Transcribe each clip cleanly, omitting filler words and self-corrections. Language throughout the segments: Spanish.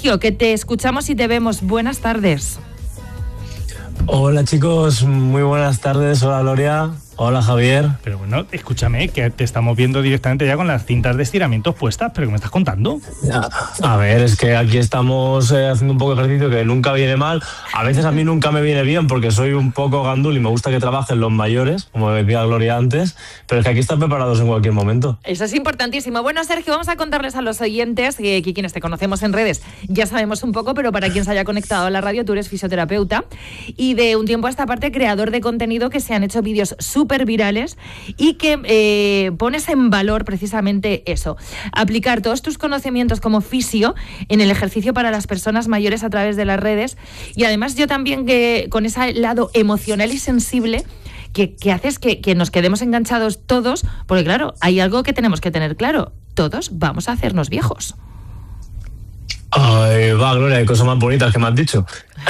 Sergio, que te escuchamos y te vemos. Buenas tardes. Hola chicos, muy buenas tardes. Hola Gloria. Hola Javier. Pero bueno, escúchame, que te estamos viendo directamente ya con las cintas de estiramientos puestas, pero ¿qué me estás contando? A ver, es que aquí estamos haciendo un poco de ejercicio que nunca viene mal. A veces a mí nunca me viene bien porque soy un poco gandul y me gusta que trabajen los mayores, como decía Gloria antes, pero es que aquí están preparados en cualquier momento. Eso es importantísimo. Bueno, Sergio, vamos a contarles a los oyentes, que quienes te conocemos en redes ya sabemos un poco, pero para quien se haya conectado a la radio, tú eres fisioterapeuta y de un tiempo a esta parte creador de contenido, que se han hecho vídeos súper virales y que pones en valor precisamente eso, aplicar todos tus conocimientos como fisio en el ejercicio para las personas mayores a través de las redes, y además yo también que con ese lado emocional y sensible que haces que nos quedemos enganchados todos, porque claro, hay algo que tenemos que tener claro, todos vamos a hacernos viejos. Ay, va, Gloria, hay cosas más bonitas que me has dicho.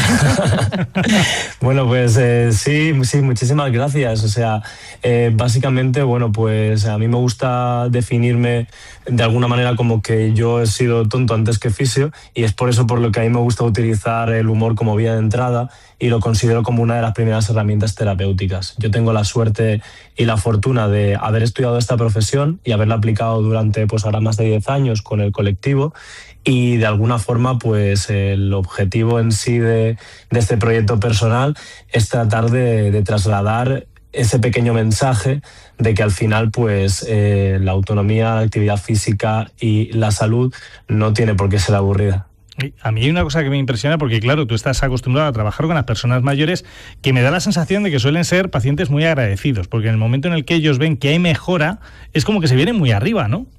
Bueno, pues sí, muchísimas gracias. O sea, básicamente, bueno, pues a mí me gusta definirme de alguna manera como que yo he sido tonto antes que fisio, y es por eso por lo que a mí me gusta utilizar el humor como vía de entrada y lo considero como una de las primeras herramientas terapéuticas. Yo tengo la suerte y la fortuna de haber estudiado esta profesión y haberla aplicado durante, pues ahora más de 10 años con el colectivo, y de alguna forma pues el objetivo en sí de este proyecto personal es tratar de trasladar ese pequeño mensaje de que al final pues la autonomía, la actividad física y la salud no tiene por qué ser aburrida. A mí hay una cosa que me impresiona, porque claro, tú estás acostumbrado a trabajar con las personas mayores, que me da la sensación de que suelen ser pacientes muy agradecidos, porque en el momento en el que ellos ven que hay mejora, es como que se vienen muy arriba, ¿no?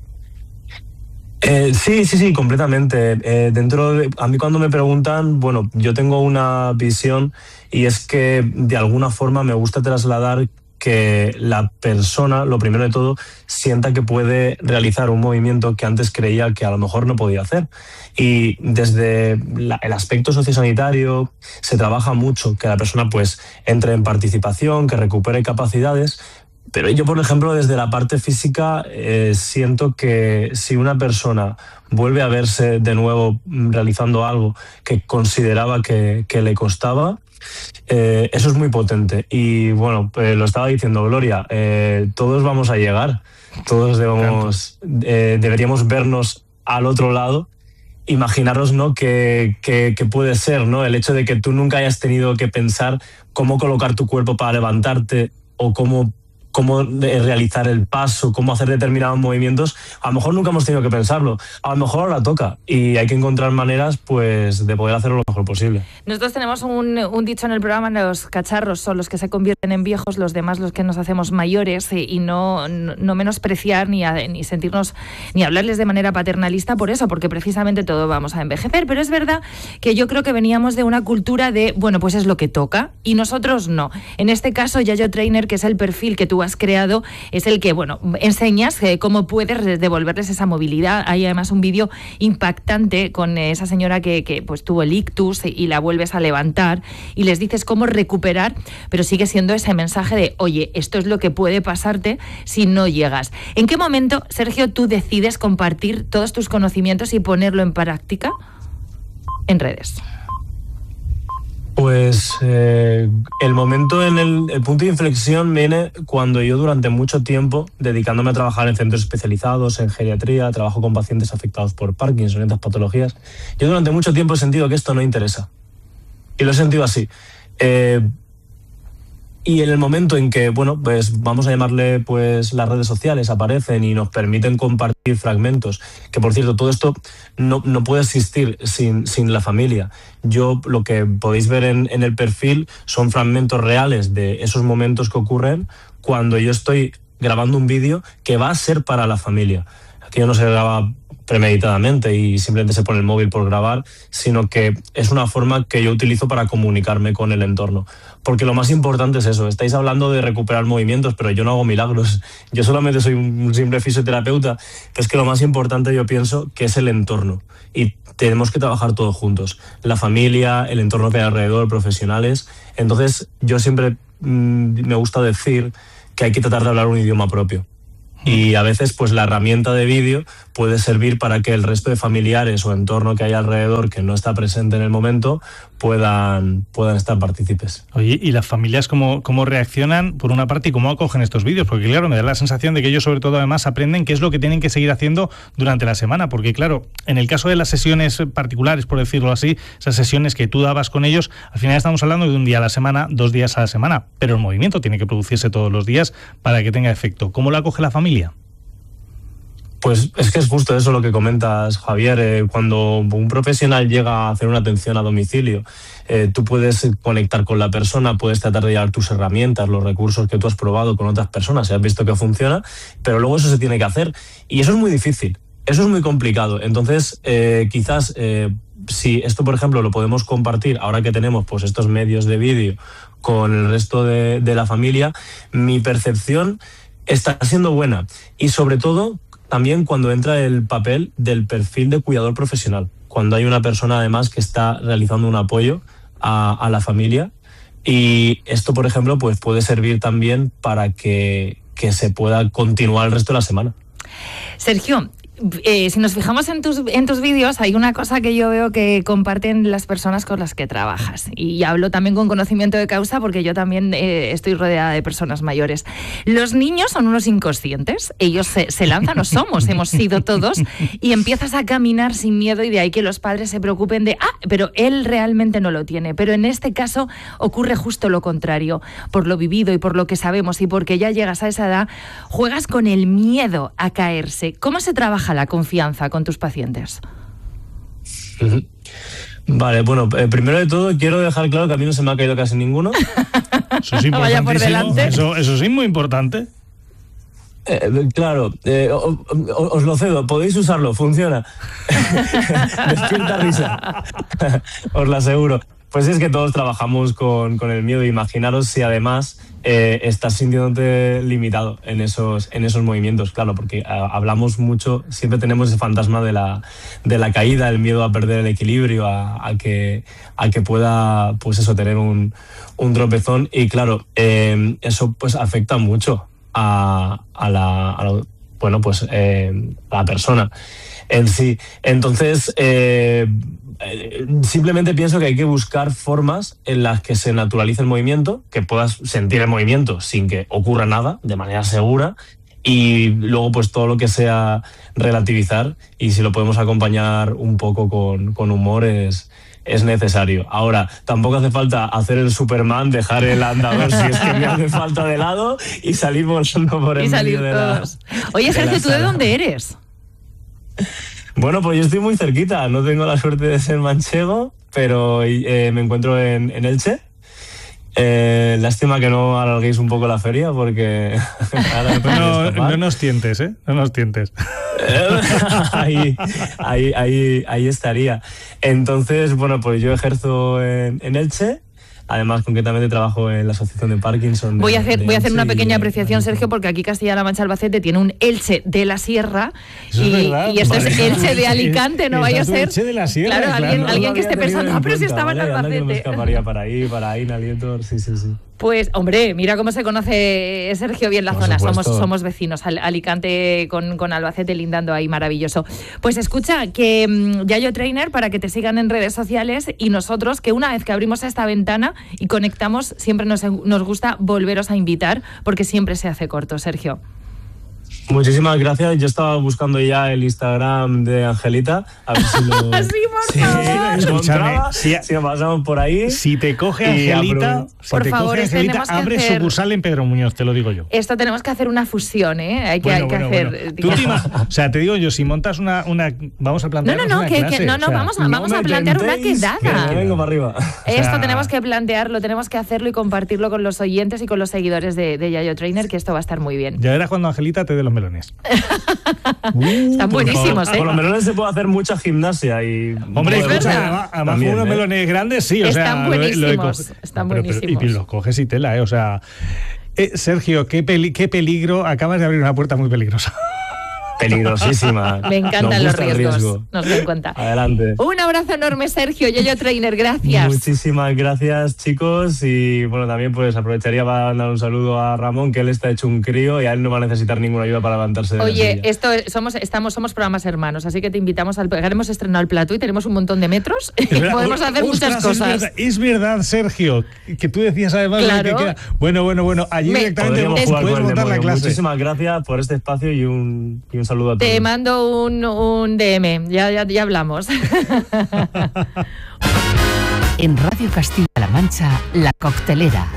Sí, completamente. A mí cuando me preguntan, bueno, yo tengo una visión, y es que de alguna forma me gusta trasladar que la persona, lo primero de todo, sienta que puede realizar un movimiento que antes creía que a lo mejor no podía hacer. Y desde el aspecto sociosanitario se trabaja mucho que la persona pues entre en participación, que recupere capacidades. Pero yo, por ejemplo, desde la parte física siento que si una persona vuelve a verse de nuevo realizando algo que consideraba que le costaba, eso es muy potente. Y bueno, lo estaba diciendo Gloria, todos vamos a llegar, todos deberíamos vernos al otro lado. Imaginaros, ¿no?, que puede ser, ¿no?, el hecho de que tú nunca hayas tenido que pensar cómo colocar tu cuerpo para levantarte o cómo realizar el paso, cómo hacer determinados movimientos. A lo mejor nunca hemos tenido que pensarlo, a lo mejor ahora toca, y hay que encontrar maneras pues de poder hacerlo lo mejor posible. Nosotros tenemos un dicho en el programa: los cacharros son los que se convierten en viejos, los demás los que nos hacemos mayores, y no menospreciar ni sentirnos, ni hablarles de manera paternalista por eso, porque precisamente todos vamos a envejecer. Pero es verdad que yo creo que veníamos de una cultura de, bueno, pues es lo que toca, y nosotros no. En este caso, Yayo Trainer, que es el perfil que tú has creado, es el que, bueno, enseñas cómo puedes devolverles esa movilidad. Hay además un vídeo impactante con esa señora que pues tuvo el ictus y la vuelves a levantar y les dices cómo recuperar, pero sigue siendo ese mensaje de, oye, esto es lo que puede pasarte si no llegas. ¿En qué momento, Sergio, tú decides compartir todos tus conocimientos y ponerlo en práctica en redes? Pues el momento, el punto de inflexión viene cuando yo durante mucho tiempo, dedicándome a trabajar en centros especializados, en geriatría, trabajo con pacientes afectados por Parkinson y otras patologías, yo durante mucho tiempo he sentido que esto no interesa. Y lo he sentido así. Y en el momento en que, bueno, pues vamos a llamarle, pues las redes sociales aparecen y nos permiten compartir fragmentos, que por cierto, todo esto no puede existir sin la familia. Yo, lo que podéis ver en el perfil son fragmentos reales de esos momentos que ocurren cuando yo estoy grabando un vídeo que va a ser para la familia. Aquello no se graba premeditadamente y simplemente se pone el móvil por grabar, sino que es una forma que yo utilizo para comunicarme con el entorno. Porque lo más importante es eso. Estáis hablando de recuperar movimientos, pero yo no hago milagros. Yo solamente soy un simple fisioterapeuta. Es que lo más importante, yo pienso, que es el entorno. Y tenemos que trabajar todos juntos. La familia, el entorno que hay alrededor, profesionales. Entonces, yo siempre me gusta decir que hay que tratar de hablar un idioma propio. Y a veces pues la herramienta de vídeo puede servir para que el resto de familiares o entorno que hay alrededor que no está presente en el momento puedan estar partícipes. Oye, ¿y las familias cómo reaccionan por una parte y cómo acogen estos vídeos? Porque claro, me da la sensación de que ellos sobre todo además aprenden qué es lo que tienen que seguir haciendo durante la semana, porque claro, en el caso de las sesiones particulares, por decirlo así, esas sesiones que tú dabas con ellos, al final estamos hablando de un día a la semana, 2 días a la semana, pero el movimiento tiene que producirse todos los días para que tenga efecto. ¿Cómo lo acoge la familia? Pues es que es justo eso lo que comentas, Javier. Cuando un profesional llega a hacer una atención a domicilio, tú puedes conectar con la persona, puedes tratar de llevar tus herramientas, los recursos que tú has probado con otras personas y has visto que funciona, pero luego eso se tiene que hacer. Y eso es muy difícil, eso es muy complicado. Entonces, quizás si esto, por ejemplo, lo podemos compartir ahora que tenemos pues estos medios de vídeo con el resto de la familia, mi percepción está siendo buena. Y sobre todo, también cuando entra el papel del perfil de cuidador profesional, cuando hay una persona además que está realizando un apoyo a la familia, y esto, por ejemplo, pues puede servir también para que se pueda continuar el resto de la semana. Sergio, si nos fijamos en tus vídeos, hay una cosa que yo veo que comparten las personas con las que trabajas. Y hablo también con conocimiento de causa porque yo también estoy rodeada de personas mayores. Los niños son unos inconscientes. Ellos se lanzan, o hemos sido todos, y empiezas a caminar sin miedo, y de ahí que los padres se preocupen de, pero él realmente no lo tiene. Pero en este caso ocurre justo lo contrario. Por lo vivido y por lo que sabemos y porque ya llegas a esa edad, juegas con el miedo a caerse. ¿Cómo se trabaja la confianza con tus pacientes? Vale, bueno, primero de todo quiero dejar claro que a mí no se me ha caído casi ninguno. Eso es importantísimo. Vaya por delante. Eso sí, muy importante. Claro, os lo cedo, podéis usarlo, funciona. Despierta risa. Os lo aseguro. Pues es que todos trabajamos con el miedo. Imaginaros si además estás sintiéndote limitado en esos movimientos, claro, porque hablamos mucho, siempre tenemos ese fantasma de la caída, el miedo a perder el equilibrio, a que pueda, pues eso, tener un tropezón, y claro, eso pues afecta mucho a la persona en sí. Entonces, simplemente pienso que hay que buscar formas en las que se naturalice el movimiento, que puedas sentir el movimiento sin que ocurra nada, de manera segura, y luego pues todo lo que sea relativizar, y si lo podemos acompañar un poco con humor es necesario. Ahora, tampoco hace falta hacer el Superman, dejar el andador si es que me hace falta de lado y salir volando por el medio de todos. Oye, Sergio, ¿tú de dónde eres? Bueno, pues yo estoy muy cerquita, no tengo la suerte de ser manchego, pero me encuentro en Elche. Lástima que no alarguéis un poco la feria porque... no nos tientes, ¿eh? No nos tientes. ahí estaría. Entonces, bueno, pues yo ejerzo en Elche. Además, concretamente trabajo en la Asociación de Parkinson. Voy a hacer una pequeña apreciación, Sergio, porque aquí Castilla-La Mancha Albacete tiene un Elche de la Sierra, y esto es Elche de Alicante, no vaya a ser. Elche de la Sierra, claro. Alguien que esté pensando, pero si estaba en Albacete. Me escaparía para ahí, Nalientor, sí. Pues, hombre, mira cómo se conoce Sergio bien la zona. Somos vecinos, Alicante con Albacete lindando ahí, maravilloso. Pues escucha, que Yayo Trainer, para que te sigan en redes sociales, y nosotros, que una vez que abrimos esta ventana y conectamos, siempre nos gusta volveros a invitar, porque siempre se hace corto, Sergio. Muchísimas gracias. Yo estaba buscando ya el Instagram de Angelita. A ver si lo... Sí, por favor. Si me pasamos por ahí. Si te coge Angelita, abre sucursal en Pedro Muñoz, te lo digo yo. Esto tenemos que hacer una fusión, ¿eh? Hay que hacer... O sea, te digo yo, si montas una vamos a plantear una clase. Vamos a plantear una quedada. Vengo para arriba. Esto tenemos que plantearlo, tenemos que hacerlo y compartirlo con los oyentes y con los seguidores de Yayo Trainer, que esto va a estar muy bien. Ya verás cuando Angelita te dé los melones. Están buenísimos, ¿eh? Con los melones se puede hacer mucha gimnasia y... Hombre, escucha, además con unos melones grandes, sí, o sea... Están buenísimos, están buenísimos. Y los coges y tela, o sea... Sergio, qué peligro, acabas de abrir una puerta muy peligrosa. peligrosísima. Me encantan los riesgos. Nos den cuenta. Adelante. Un abrazo enorme, Sergio, Yo-Yo Trainer, gracias. Muchísimas gracias, chicos. Y bueno, también pues aprovecharía para dar un saludo a Ramón, que él está hecho un crío y a él no va a necesitar ninguna ayuda para levantarse de la silla. Somos programas hermanos, así que te invitamos hemos estrenado el plató y tenemos un montón de metros. Podemos hacer muchas cosas. Es verdad, Sergio, que tú decías además claro. que bueno, allí directamente puedes montar la clase. Muchísimas gracias por este espacio y un saludo a todos. Te mando un DM, ya hablamos. En Radio Castilla-La Mancha, La Coctelera.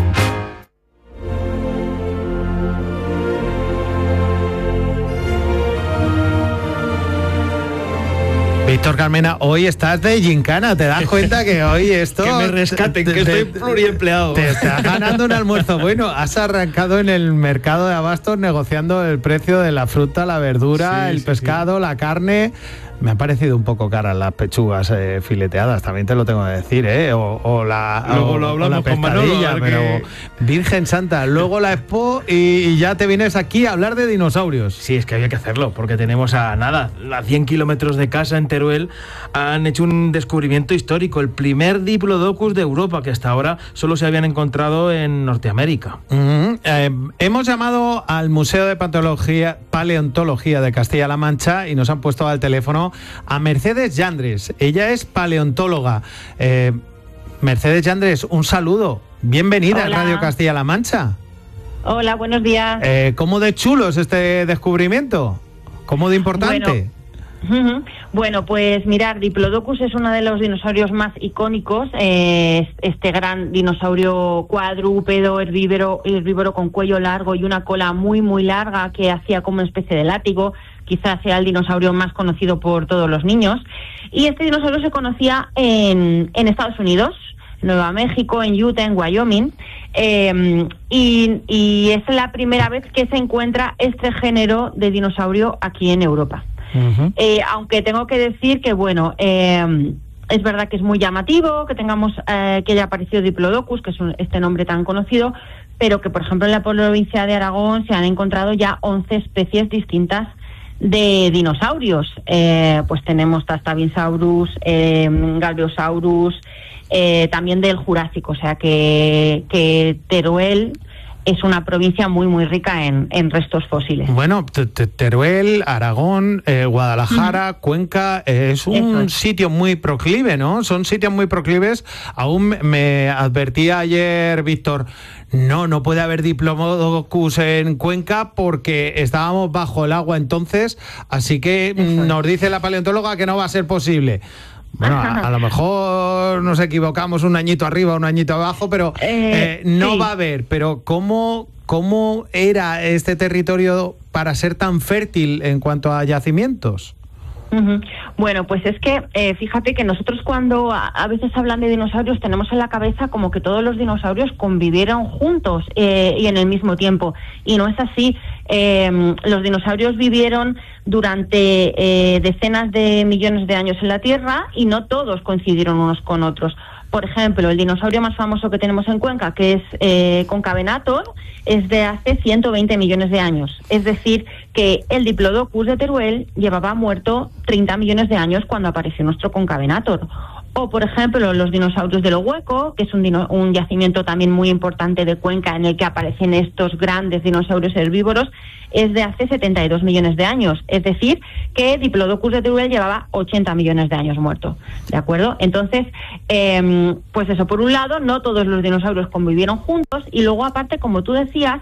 Víctor Carmena, hoy estás de gincana, ¿te das cuenta que hoy esto... que me rescaten, que estoy pluriempleado. Te estás ganando un almuerzo. Bueno, has arrancado en el mercado de abastos negociando el precio de la fruta, la verdura, el pescado, la carne... Me han parecido un poco caras las pechugas fileteadas, también te lo tengo que decir, o la pescadilla, pero Virgen Santa, luego la Expo y ya te vienes aquí a hablar de dinosaurios. Sí, es que había que hacerlo, porque tenemos a 100 kilómetros de casa en Teruel, han hecho un descubrimiento histórico, el primer Diplodocus de Europa, que hasta ahora solo se habían encontrado en Norteamérica. Hemos llamado al Museo de Paleontología de Castilla-La Mancha y nos han puesto al teléfono a Mercedes Yandres. Ella es paleontóloga. Mercedes Yandres, un saludo. Bienvenida a Radio Castilla-La Mancha. Hola, buenos días. ¿Cómo de chulo es este descubrimiento? ¿Cómo de importante? Bueno, pues mirar, Diplodocus es uno de los dinosaurios más icónicos, este gran dinosaurio cuadrúpedo, herbívoro con cuello largo y una cola muy muy larga que hacía como una especie de látigo. Quizás sea el dinosaurio más conocido por todos los niños. Y este dinosaurio se conocía en Estados Unidos, Nueva México, en Utah, en Wyoming. Y es la primera vez que se encuentra este género de dinosaurio aquí en Europa. Aunque tengo que decir que, bueno, es verdad que es muy llamativo que tengamos que haya aparecido Diplodocus, que es este nombre tan conocido, pero que, por ejemplo, en la provincia de Aragón se han encontrado ya 11 especies distintas de dinosaurios. Pues tenemos Tastavinsaurus, Galviosaurus, también del Jurásico, o sea que Teruel es una provincia muy muy rica en restos fósiles. Bueno, Teruel, Aragón, Guadalajara, Cuenca, es un sitio muy proclive, ¿no? Son sitios muy proclives. Aún me advertía ayer Víctor, no puede haber Diplodocus en Cuenca porque estábamos bajo el agua entonces, así que nos dice la paleontóloga que no va a ser posible. Bueno, a lo mejor nos equivocamos un añito arriba, un añito abajo, pero no va a haber. Pero ¿cómo era este territorio para ser tan fértil en cuanto a yacimientos? Bueno, pues es que fíjate que nosotros cuando a veces hablan de dinosaurios tenemos en la cabeza como que todos los dinosaurios convivieron juntos y en el mismo tiempo, y no es así. Los dinosaurios vivieron durante decenas de millones de años en la Tierra y no todos coincidieron unos con otros. Por ejemplo, el dinosaurio más famoso que tenemos en Cuenca, que es Concavenator, es de hace 120 millones de años. Es decir, que el Diplodocus de Teruel llevaba muerto 30 millones de años cuando apareció nuestro Concavenator. O, por ejemplo, los dinosaurios de Lohueco, que es un yacimiento también muy importante de Cuenca en el que aparecen estos grandes dinosaurios herbívoros, es de hace 72 millones de años. Es decir, que Diplodocus de Teruel llevaba 80 millones de años muerto. ¿De acuerdo? Entonces, pues eso, por un lado, no todos los dinosaurios convivieron juntos, y luego, aparte, como tú decías,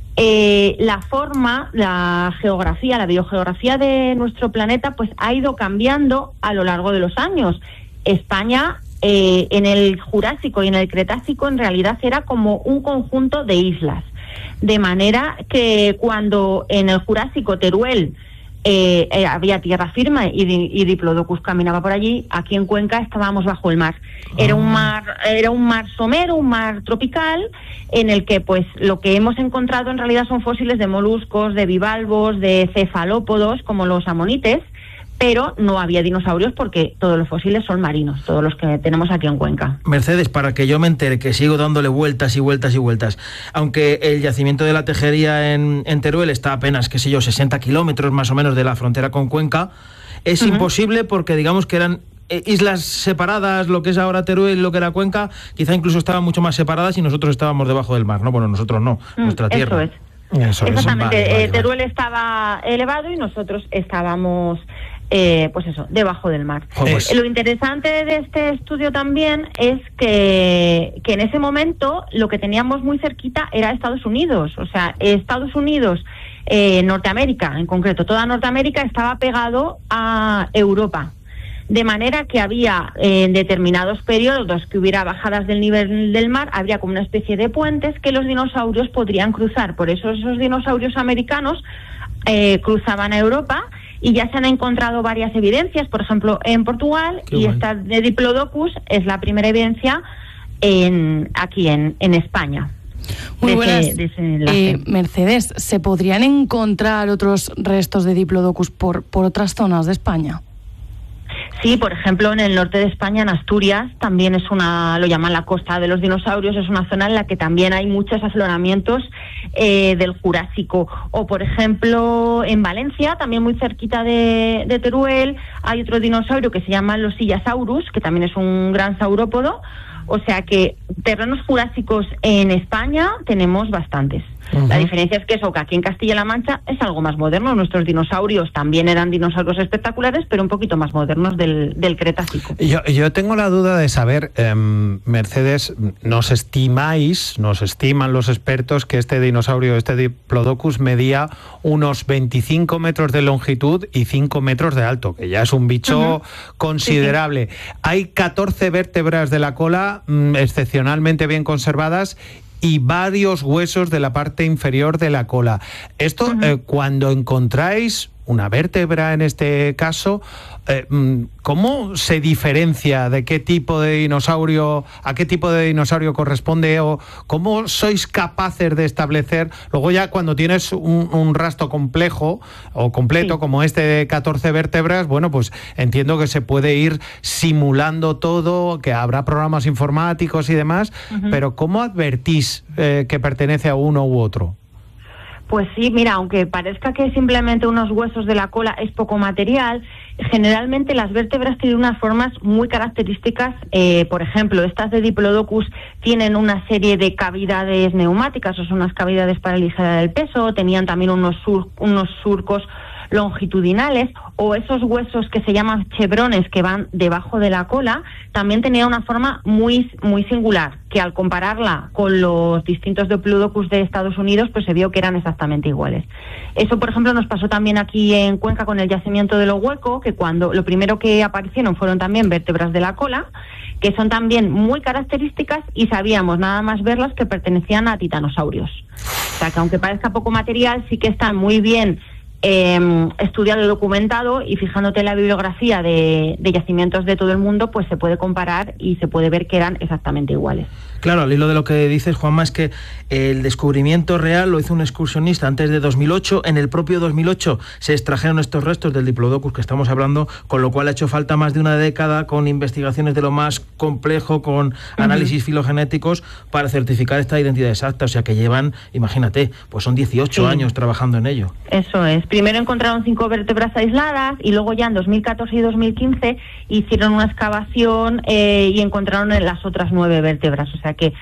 la forma, la geografía, la biogeografía de nuestro planeta, pues ha ido cambiando a lo largo de los años. España, en el Jurásico y en el Cretácico, en realidad era como un conjunto de islas. De manera que cuando en el Jurásico Teruel había tierra firme y Diplodocus caminaba por allí, aquí en Cuenca estábamos bajo el mar. Era un mar somero, un mar tropical, en el que pues lo que hemos encontrado en realidad son fósiles de moluscos, de bivalvos, de cefalópodos, como los amonites, pero no había dinosaurios porque todos los fósiles son marinos, todos los que tenemos aquí en Cuenca. Mercedes, para que yo me entere, que sigo dándole vueltas y vueltas y vueltas, aunque el yacimiento de la Tejería en Teruel está apenas, 60 kilómetros más o menos de la frontera con Cuenca, es imposible porque digamos que eran islas separadas, lo que es ahora Teruel, lo que era Cuenca, quizá incluso estaban mucho más separadas y nosotros estábamos debajo del mar, ¿no? Bueno, nosotros no, nuestra tierra. Eso es. Exactamente, vale. Teruel estaba elevado y nosotros estábamos... debajo del mar. Lo interesante de este estudio también es que en ese momento lo que teníamos muy cerquita era Estados Unidos. O sea, Estados Unidos, Norteamérica en concreto, toda Norteamérica estaba pegado a Europa. De manera que había en determinados periodos que hubiera bajadas del nivel del mar, habría como una especie de puentes que los dinosaurios podrían cruzar. Por eso esos dinosaurios americanos cruzaban a Europa. Y ya se han encontrado varias evidencias, por ejemplo, en Portugal, esta de Diplodocus es la primera evidencia aquí en España. Muy buenas. Mercedes, ¿se podrían encontrar otros restos de Diplodocus por otras zonas de España? Sí, por ejemplo, en el norte de España, en Asturias, también lo llaman la costa de los dinosaurios, es una zona en la que también hay muchos afloramientos del Jurásico. O, por ejemplo, en Valencia, también muy cerquita de Teruel, hay otro dinosaurio que se llama los Sillasaurus, que también es un gran saurópodo. O sea que terrenos jurásicos en España tenemos bastantes. La diferencia es que que aquí en Castilla-La Mancha es algo más moderno. Nuestros dinosaurios también eran dinosaurios espectaculares, pero un poquito más modernos del Cretácico. Yo tengo la duda de saber, Mercedes, nos estiman los expertos que este dinosaurio, este Diplodocus, medía unos 25 metros de longitud y 5 metros de alto, que ya es un bicho considerable. Sí. Hay 14 vértebras de la cola excepcionalmente bien conservadas y varios huesos de la parte inferior de la cola. Esto, cuando encontráis una vértebra en este caso, ¿cómo se diferencia de qué tipo de dinosaurio, a qué tipo de dinosaurio corresponde, o cómo sois capaces de establecer, luego ya cuando tienes un rastro complejo o completo, como este de 14 vértebras, bueno, pues entiendo que se puede ir simulando todo, que habrá programas informáticos y demás, pero ¿cómo advertís que pertenece a uno u otro? Pues sí, mira, aunque parezca que simplemente unos huesos de la cola es poco material, generalmente las vértebras tienen unas formas muy características. Por ejemplo, estas de Diplodocus tienen una serie de cavidades neumáticas, o son unas cavidades para aligerar el peso, tenían también unos surcos longitudinales, o esos huesos que se llaman chevrones que van debajo de la cola, también tenía una forma muy, muy singular, que al compararla con los distintos Diplodocus de Estados Unidos, pues se vio que eran exactamente iguales. Eso, por ejemplo, nos pasó también aquí en Cuenca con el yacimiento de Lo Hueco, que cuando lo primero que aparecieron fueron también vértebras de la cola, que son también muy características, y sabíamos nada más verlas que pertenecían a titanosaurios. O sea que aunque parezca poco material, sí que están muy bien estudiado y documentado, y fijándote en la bibliografía de yacimientos de todo el mundo, pues se puede comparar y se puede ver que eran exactamente iguales. Claro, al hilo de lo que dices, Juanma, es que el descubrimiento real lo hizo un excursionista antes de 2008. En el propio 2008 se extrajeron estos restos del Diplodocus que estamos hablando, con lo cual ha hecho falta más de una década con investigaciones de lo más complejo, con análisis filogenéticos, para certificar esta identidad exacta. O sea que llevan, imagínate, pues son 18 años trabajando en ello. Eso es. Primero encontraron 5 vértebras aisladas y luego ya en 2014 y 2015 hicieron una excavación y encontraron las otras 9 vértebras. O sea que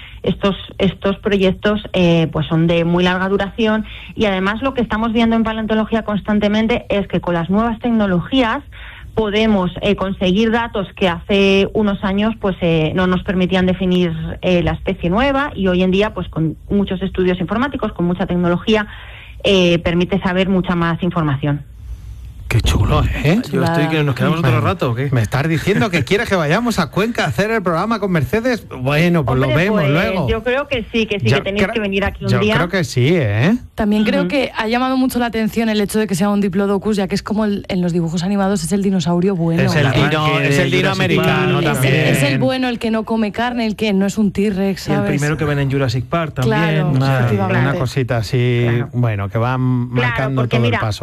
estos proyectos pues son de muy larga duración, y además lo que estamos viendo en paleontología constantemente es que con las nuevas tecnologías podemos conseguir datos que hace unos años pues no nos permitían definir la especie nueva, y hoy en día pues con muchos estudios informáticos, con mucha tecnología, permite saber mucha más información. Qué chulo, ¿eh? Yo estoy que nos quedamos otro rato, ¿o qué? ¿Me estás diciendo que quieres que vayamos a Cuenca a hacer el programa con Mercedes? Bueno, pues lo vemos luego. Yo creo que sí, que tenéis que venir aquí un día. Yo creo que sí, ¿eh? También creo que ha llamado mucho la atención el hecho de que sea un Diplodocus, ya que es como en los dibujos animados es el dinosaurio bueno. Es el dino americano también. Es el bueno, el que no come carne, el que no es un T-Rex, ¿sabes? Y el primero que ven en Jurassic Park también. Claro, una cosita así, bueno, que va marcando todo el paso.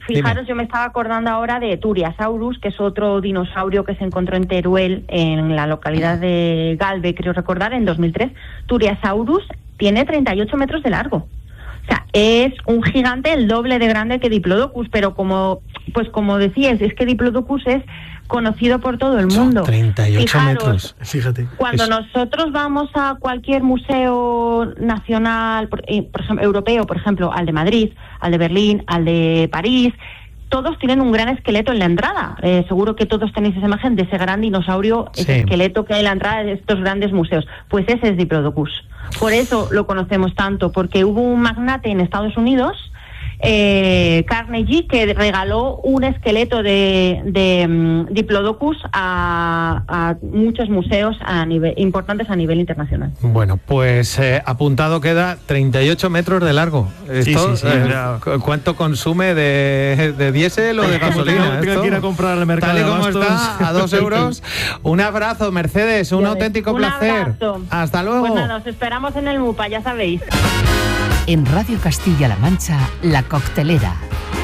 fijaros, yo me estaba acordando ahora de Turiasaurus, que es otro dinosaurio que se encontró en Teruel, en la localidad de Galve, creo recordar, en 2003. Turiasaurus tiene 38 metros de largo. O sea, es un gigante el doble de grande que Diplodocus, pero como decías, es que Diplodocus es conocido por todo el mundo. 38 metros, fíjate. Cuando nosotros vamos a cualquier museo nacional, por ejemplo, europeo, por ejemplo, al de Madrid, al de Berlín, al de París, todos tienen un gran esqueleto en la entrada. Seguro que todos tenéis esa imagen de ese gran dinosaurio, ese esqueleto que hay en la entrada de estos grandes museos. Pues ese es Diplodocus. Por eso lo conocemos tanto, porque hubo un magnate en Estados Unidos, Carnegie, que regaló un esqueleto de Diplodocus a muchos museos importantes a nivel internacional. Bueno, pues apuntado queda 38 metros de largo. Esto, sí, ¿cuánto consume de diésel o de gasolina? Tengo que ir a comprar al mercado. Tal y como de está, a 2 euros. Un abrazo, Mercedes, un auténtico placer. Abrazo. Hasta luego. Pues nada, os esperamos en el MUPA, ya sabéis. En Radio Castilla-La Mancha, La Coctelera.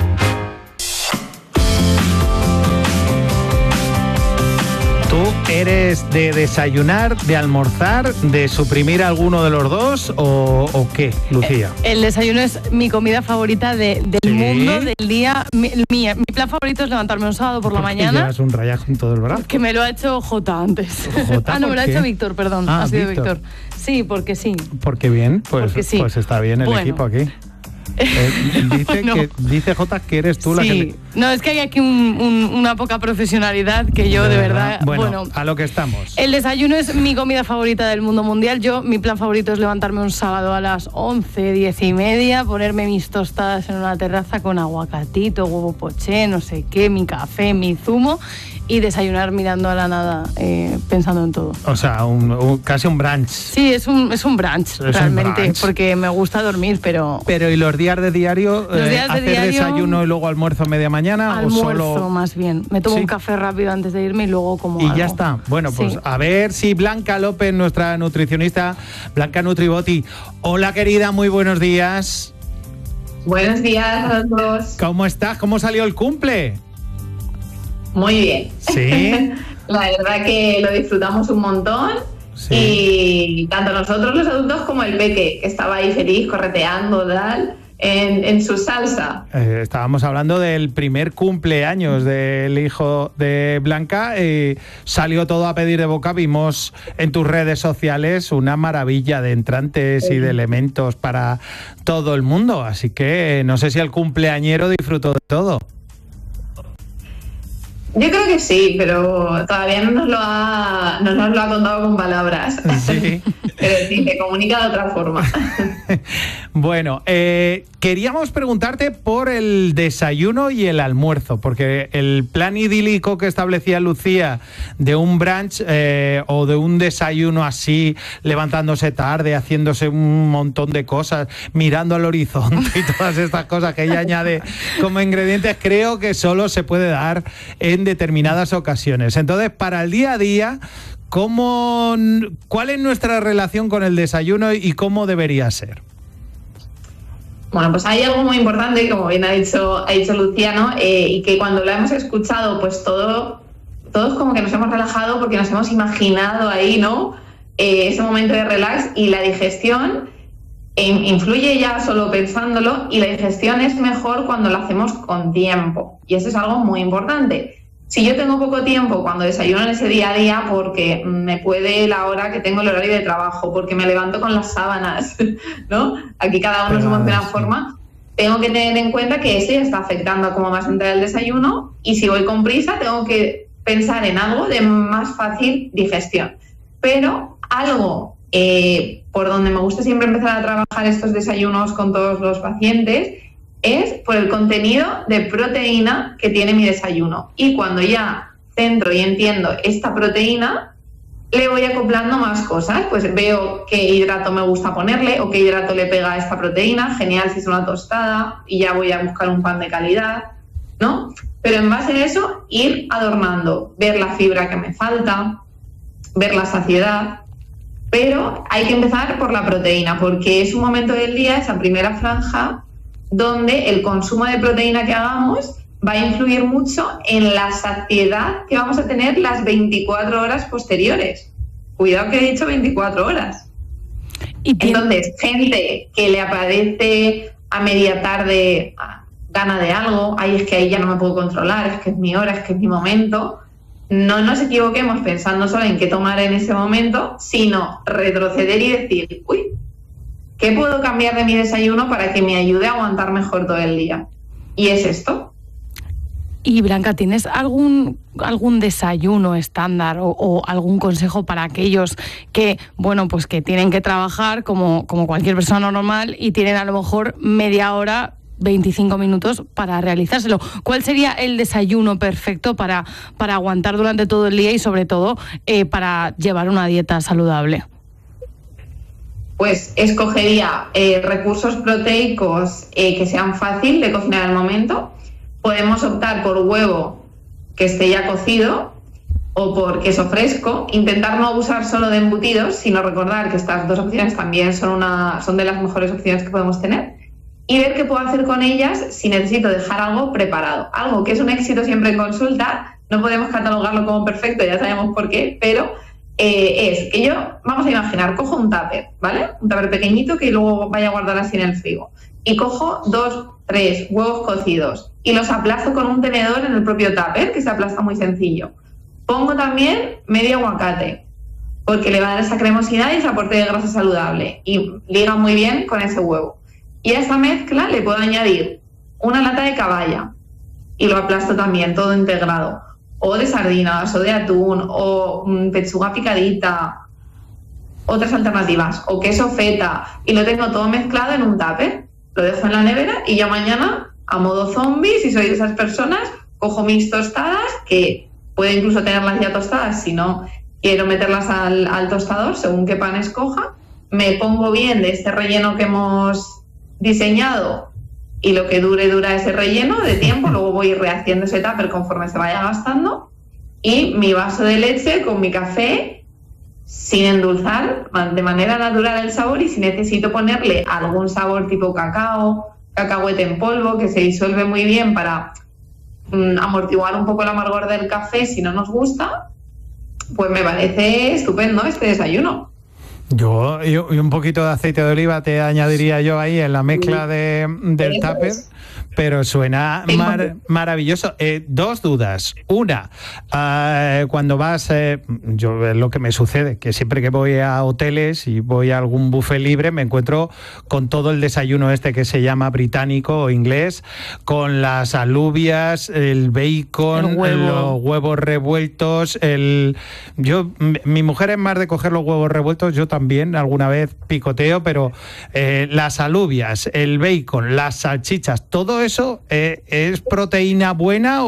¿Tú eres de desayunar, de almorzar, de suprimir alguno de los dos o qué, Lucía? El desayuno es mi comida favorita del mundo, del día. Mi plan favorito es levantarme un sábado por la mañana. Llevas un rayazo en todo el brazo. Que me lo ha hecho Jota antes. ¿Jota? No, me lo ha hecho Víctor, perdón. Ha sido Víctor. Sí, porque sí. Porque bien, porque sí. Pues está bien el equipo aquí. Dice Jota que eres tú la que... No, es que hay aquí una poca profesionalidad que yo de verdad... Bueno, a lo que estamos. El desayuno es mi comida favorita del mundo mundial. Mi plan favorito es levantarme un sábado a las 11, 10 y media, ponerme mis tostadas en una terraza con aguacatito, huevo poché, no sé qué, mi café, mi zumo... y desayunar mirando a la nada, pensando en todo. O sea, casi un brunch. Sí, es un brunch, realmente, un brunch. Porque me gusta dormir, pero... Pero ¿y los días de diario? ¿Hacer desayuno y luego almuerzo a media mañana? Almuerzo, o solo... más bien. Me tomo un café rápido antes de irme y luego como algo. Ya está. Bueno, pues a ver si Blanca López, nuestra nutricionista, Blanca Nutriboti. Hola, querida, muy buenos días. Buenos días a todos. ¿Cómo estás? ¿Cómo salió el cumple? Muy bien. Sí. La verdad que lo disfrutamos un montón. Sí. Y tanto nosotros los adultos como el peque, que estaba ahí feliz, correteando, tal, en su salsa. Estábamos hablando del primer cumpleaños del hijo de Blanca. Salió todo a pedir de boca. Vimos en tus redes sociales una maravilla de entrantes y de elementos para todo el mundo. Así que no sé si el cumpleañero disfrutó de todo. Yo creo que sí, pero todavía no nos lo ha contado con palabras. Sí. Pero sí, se comunica de otra forma. Bueno, queríamos preguntarte por el desayuno y el almuerzo, porque el plan idílico que establecía Lucía de un brunch o de un desayuno así, levantándose tarde, haciéndose un montón de cosas, mirando al horizonte y todas estas cosas que ella añade como ingredientes, creo que solo se puede dar en determinadas ocasiones. Entonces, para el día a día, ¿cuál es nuestra relación con el desayuno y cómo debería ser? Bueno, pues hay algo muy importante, como bien ha dicho Lucía, ¿no? Y que cuando lo hemos escuchado, pues todos como que nos hemos relajado porque nos hemos imaginado ahí, ¿no? Ese momento de relax, y la digestión influye ya solo pensándolo, y la digestión es mejor cuando la hacemos con tiempo, y eso es algo muy importante. Si yo tengo poco tiempo cuando desayuno en ese día a día, porque me puede la hora que tengo el horario de trabajo, porque me levanto con las sábanas, ¿no? Aquí cada uno somos de una forma. Tengo que tener en cuenta que eso ya está afectando a cómo va a entrar el desayuno, y si voy con prisa tengo que pensar en algo de más fácil digestión. Pero algo por donde me gusta siempre empezar a trabajar estos desayunos con todos los pacientes es por el contenido de proteína que tiene mi desayuno. Y cuando ya centro y entiendo esta proteína, le voy acoplando más cosas. Pues veo qué hidrato me gusta ponerle o qué hidrato le pega a esta proteína. Genial si es una tostada, y ya voy a buscar un pan de calidad, ¿no? Pero en base a eso, ir adornando, ver la fibra que me falta, ver la saciedad. Pero hay que empezar por la proteína, porque es un momento del día, esa primera franja, donde el consumo de proteína que hagamos va a influir mucho en la saciedad que vamos a tener las 24 horas posteriores. Cuidado que he dicho 24 horas. Entonces, gente que le aparece a media tarde gana de algo, ay, es que ahí ya no me puedo controlar, es que es mi hora, es que es mi momento. No nos equivoquemos pensando solo en qué tomar en ese momento, sino retroceder y decir, uy, ¿qué puedo cambiar de mi desayuno para que me ayude a aguantar mejor todo el día? Y es esto. Y Blanca, ¿tienes algún desayuno estándar o algún consejo para aquellos que, bueno, pues que tienen que trabajar como cualquier persona normal y tienen a lo mejor media hora, 25 minutos para realizárselo? ¿Cuál sería el desayuno perfecto para aguantar durante todo el día y sobre todo para llevar una dieta saludable? Pues escogería recursos proteicos que sean fácil de cocinar al momento. Podemos optar por huevo que esté ya cocido o por queso fresco. Intentar no abusar solo de embutidos, sino recordar que estas dos opciones también son de las mejores opciones que podemos tener. Y ver qué puedo hacer con ellas si necesito dejar algo preparado. Algo que es un éxito siempre en consulta, no podemos catalogarlo como perfecto, ya sabemos por qué, pero es que yo, vamos a imaginar, cojo un tupper, ¿vale? Un tupper pequeñito que luego vaya a guardar así en el frigo. Y cojo 2, 3 huevos cocidos y los aplasto con un tenedor en el propio tupper, que se aplasta muy sencillo. Pongo también medio aguacate, porque le va a dar esa cremosidad y ese aporte de grasa saludable. Y liga muy bien con ese huevo. Y a esa mezcla le puedo añadir una lata de caballa y lo aplasto también, todo integrado. O de sardinas, o de atún, o pechuga picadita, otras alternativas, o queso feta. Y lo tengo todo mezclado en un tupper. Lo dejo en la nevera y ya mañana, a modo zombie, si soy de esas personas, cojo mis tostadas, que puedo incluso tenerlas ya tostadas si no quiero meterlas al tostador, según qué pan escoja. Me pongo bien de este relleno que hemos diseñado y lo que dura ese relleno de tiempo, luego voy rehaciendo ese tupper conforme se vaya gastando, y mi vaso de leche con mi café sin endulzar, de manera natural el sabor, y si necesito ponerle algún sabor tipo cacao, cacahuete en polvo, que se disuelve muy bien para amortiguar un poco el amargor del café si no nos gusta, pues me parece estupendo este desayuno. Yo y un poquito de aceite de oliva te añadiría yo ahí en la mezcla del tupper, pero suena maravilloso. Dos dudas. Una, cuando vas, yo es lo que me sucede, que siempre que voy a hoteles y voy a algún buffet libre me encuentro con todo el desayuno este que se llama británico o inglés, con las alubias, el bacon, los huevos revueltos. Mi mujer es más de coger los huevos revueltos, yo también alguna vez picoteo, pero las alubias, el bacon, las salchichas, todo eso es proteína buena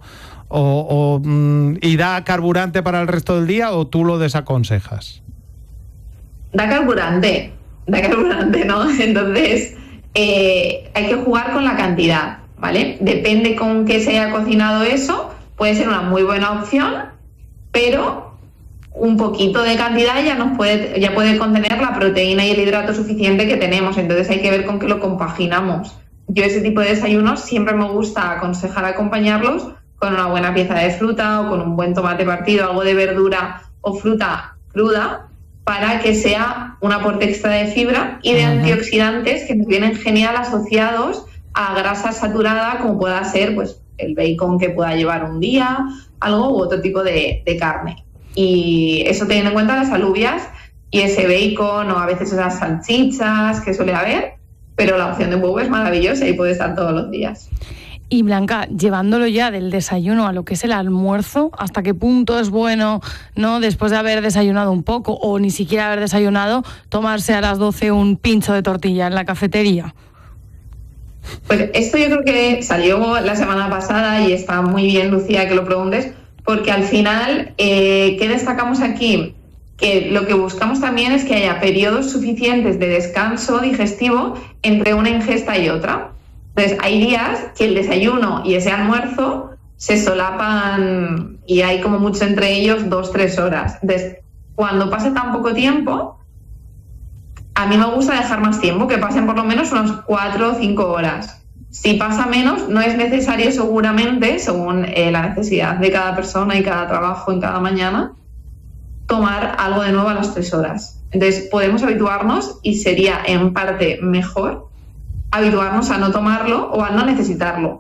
y da carburante para el resto del día, o tú lo desaconsejas. Da carburante, ¿no? Entonces hay que jugar con la cantidad, ¿vale? Depende con qué se haya cocinado eso, puede ser una muy buena opción, pero un poquito de cantidad ya puede contener la proteína y el hidrato suficiente que tenemos, entonces hay que ver con qué lo compaginamos. Yo ese tipo de desayunos siempre me gusta aconsejar acompañarlos con una buena pieza de fruta o con un buen tomate partido, algo de verdura o fruta cruda, para que sea un aporte extra de fibra y de antioxidantes que nos vienen genial asociados a grasa saturada, como pueda ser pues el bacon que pueda llevar un día, algo u otro tipo de carne. Y eso teniendo en cuenta las alubias y ese bacon o a veces esas salchichas que suele haber, pero la opción de huevo es maravillosa y puede estar todos los días. Y Blanca, llevándolo ya del desayuno a lo que es el almuerzo, ¿hasta qué punto es bueno, no, después de haber desayunado un poco o ni siquiera haber desayunado, tomarse a las 12 un pincho de tortilla en la cafetería? Pues esto yo creo que salió la semana pasada y está muy bien, Lucía, que lo preguntes, porque al final, ¿qué destacamos aquí? Que lo que buscamos también es que haya periodos suficientes de descanso digestivo entre una ingesta y otra. Entonces, hay días que el desayuno y ese almuerzo se solapan y hay como mucho entre ellos 2-3 horas. Entonces, cuando pase tan poco tiempo, a mí me gusta dejar más tiempo, que pasen por lo menos unas 4 o 5 horas. Si pasa menos, no es necesario seguramente, según la necesidad de cada persona y cada trabajo en cada mañana, tomar algo de nuevo a las 3 horas. Entonces podemos habituarnos y sería en parte mejor habituarnos a no tomarlo o a no necesitarlo.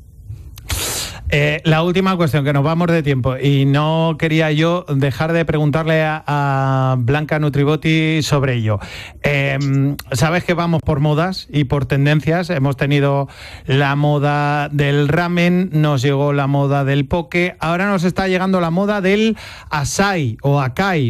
La última cuestión, que nos vamos de tiempo, y no quería yo dejar de preguntarle a Blanca Nutribotti sobre ello. Sabes que vamos por modas y por tendencias. Hemos tenido la moda del ramen, nos llegó la moda del poke, ahora nos está llegando la moda del açaí o acai.